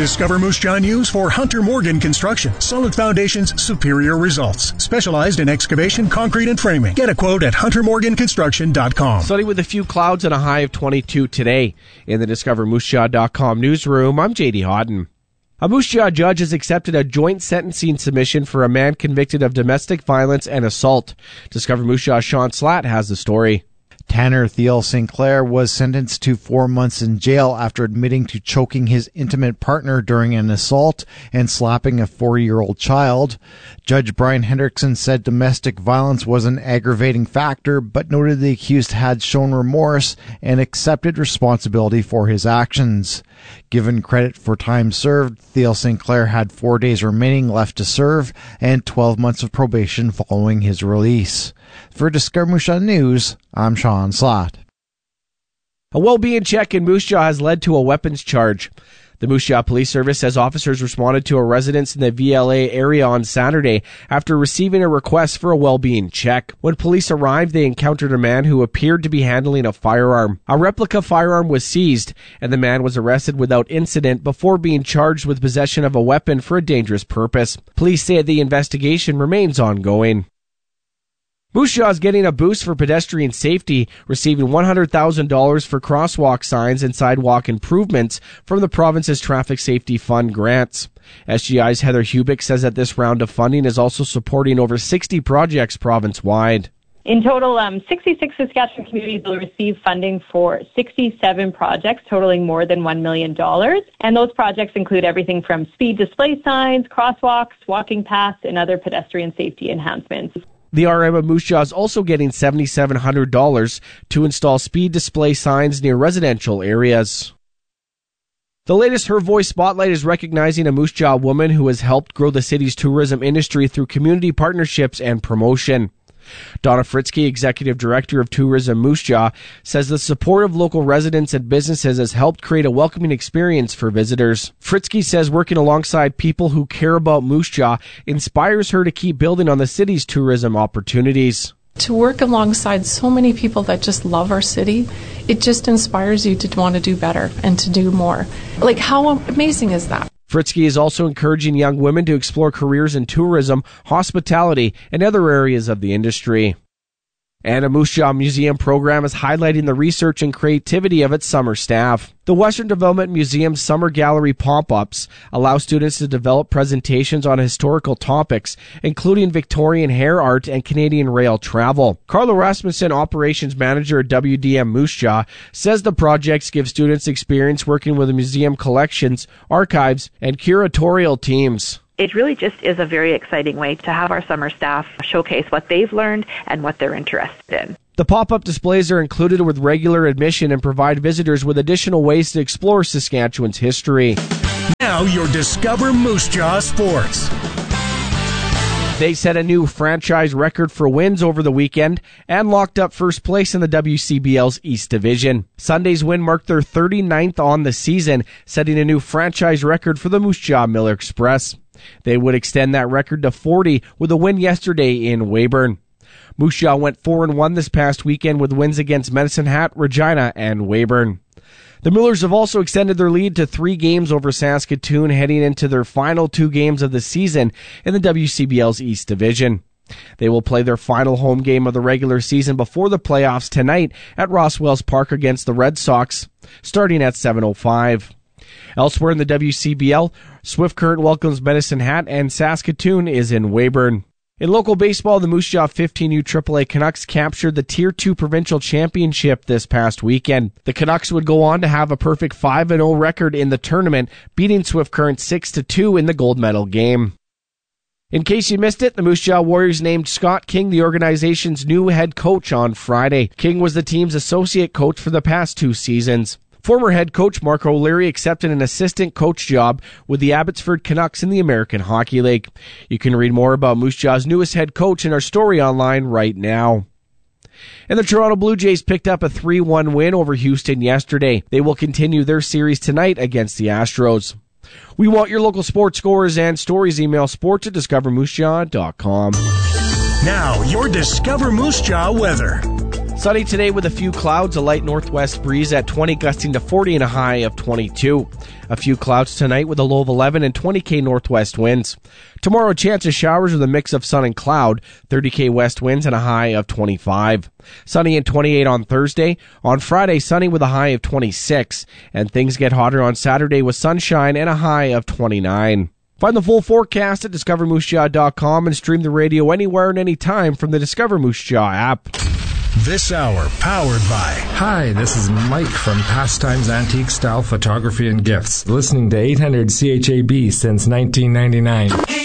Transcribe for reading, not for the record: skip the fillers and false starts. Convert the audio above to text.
Discover Moose Jaw News for Hunter Morgan Construction. Solid foundations, superior results. Specialized in excavation, concrete, and framing. Get a quote at huntermorganconstruction.com. Sunny with a few clouds and a high of 22 today. In the DiscoverMooseJaw.com newsroom, I'm J.D. Hodden. A Moose Jaw judge has accepted a joint sentencing submission for a man convicted of domestic violence and assault. Discover Moose Jaw's Sean Slatt has the story. Tanner Thiel Sinclair was sentenced to 4 months in jail after admitting to choking his intimate partner during an assault and slapping a 4-year-old child. Judge Brian Hendrickson said domestic violence was an aggravating factor, but noted the accused had shown remorse and accepted responsibility for his actions. Given credit for time served, Thiel Sinclair had 4 days remaining left to serve and 12 months of probation following his release. For Discover Moose Jaw News, I'm Sean Slatt. A well-being check in Moose Jaw has led to a weapons charge. The Moose Jaw Police Service says officers responded to a residence in the VLA area on Saturday after receiving a request for a well-being check. When police arrived, they encountered a man who appeared to be handling a firearm. A replica firearm was seized, and the man was arrested without incident before being charged with possession of a weapon for a dangerous purpose. Police say the investigation remains ongoing. Moose Jaw is getting a boost for pedestrian safety, receiving $100,000 for crosswalk signs and sidewalk improvements from the province's Traffic Safety Fund grants. SGI's Heather Hubick says that this round of funding is also supporting over 60 projects province-wide. In total, 66 Saskatchewan communities will receive funding for 67 projects totaling more than $1 million. And those projects include everything from speed display signs, crosswalks, walking paths, and other pedestrian safety enhancements. The RM of Moose Jaw is also getting $7,700 to install speed display signs near residential areas. The latest Her Voice Spotlight is recognizing a Moose Jaw woman who has helped grow the city's tourism industry through community partnerships and promotion. Donna Fritzke, Executive Director of Tourism Moose Jaw, says the support of local residents and businesses has helped create a welcoming experience for visitors. Fritzke says working alongside people who care about Moose Jaw inspires her to keep building on the city's tourism opportunities. To work alongside so many people that just love our city, it just inspires you to want to do better and to do more. Like, how amazing is that? Fritzke is also encouraging young women to explore careers in tourism, hospitality, and other areas of the industry. And a Moose Jaw Museum program is highlighting the research and creativity of its summer staff. The Western Development Museum's Summer Gallery pop-ups allow students to develop presentations on historical topics, including Victorian hair art and Canadian rail travel. Carla Rasmussen, Operations Manager at WDM Moose Jaw, says the projects give students experience working with the museum collections, archives, and curatorial teams. It really just is a very exciting way to have our summer staff showcase what they've learned and what they're interested in. The pop-up displays are included with regular admission and provide visitors with additional ways to explore Saskatchewan's history. Now your Discover Moose Jaw Sports. They set a new franchise record for wins over the weekend and locked up first place in the WCBL's East Division. Sunday's win marked their 39th on the season, setting a new franchise record for the Moose Jaw Miller Express. They would extend that record to 40 with a win yesterday in Weyburn. Moose Jaw went 4-1 this past weekend with wins against Medicine Hat, Regina, and Weyburn. The Millers have also extended their lead to 3 games over Saskatoon, heading into their final 2 games of the season in the WCBL's East Division. They will play their final home game of the regular season before the playoffs tonight at Ross Wells Park against the Red Sox, starting at 7:05. Elsewhere in the WCBL, Swift Current welcomes Medicine Hat and Saskatoon is in Weyburn. In local baseball, the Moose Jaw 15U AAA Canucks captured the Tier 2 provincial championship this past weekend. The Canucks would go on to have a perfect 5-0 record in the tournament, beating Swift Current 6-2 in the gold medal game. In case you missed it, the Moose Jaw Warriors named Scott King the organization's new head coach on Friday. King was the team's associate coach for the past 2 seasons. Former head coach Mark O'Leary accepted an assistant coach job with the Abbotsford Canucks in the American Hockey League. You can read more about Moose Jaw's newest head coach in our story online right now. And the Toronto Blue Jays picked up a 3-1 win over Houston yesterday. They will continue their series tonight against the Astros. We want your local sports scores and stories. Email sports@discovermoosejaw.com. Now, your Discover Moose Jaw weather. Sunny today with a few clouds, a light northwest breeze at 20, gusting to 40 and a high of 22. A few clouds tonight with a low of 11 and 20 northwest winds. Tomorrow, a chance of showers with a mix of sun and cloud, 30 west winds and a high of 25. Sunny and 28 on Thursday. On Friday, sunny with a high of 26. And things get hotter on Saturday with sunshine and a high of 29. Find the full forecast at discovermoosejaw.com and stream the radio anywhere and anytime from the Discover Moose Jaw app. This hour powered by... Hi, this is Mike from Pastimes Antique Style Photography and Gifts, listening to 800 CHAB since 1999.